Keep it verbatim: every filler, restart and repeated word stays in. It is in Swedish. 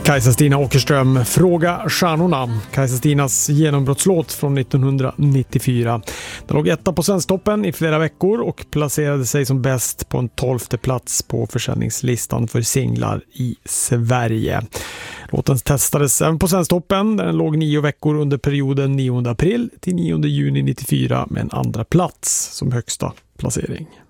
Kajsa-Stina Åkerström, Fråga stjärnorna. Kajsa-Stinas genombrottslåt från nittonhundranittiofyra. Den låg etta på Svensktoppen i flera veckor och placerade sig som bäst på en tolfte plats på försäljningslistan för singlar i Sverige. Låten testades även på Svensktoppen där den låg nio veckor under perioden nionde april till nionde juni nittiofyra med en andra plats som högsta placering.